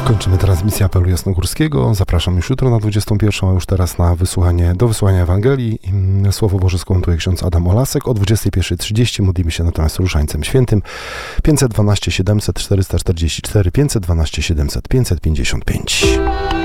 Kończymy transmisję Apelu Jasnogórskiego. Zapraszam już jutro na 21, a już teraz na do wysłuchania Ewangelii. Słowo Boże skomentuje ksiądz Adam Olasek. O 21:30 modlimy się natomiast Różańcem Świętym. 512 700 444, 512 700 555.